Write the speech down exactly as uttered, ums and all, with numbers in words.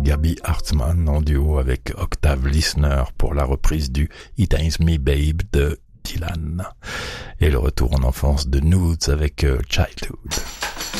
Gabby Hartman en duo avec Octave Listener pour la reprise du It Ain't Me Babe de Dylan. Et le retour en enfance de Nudes avec Childhood.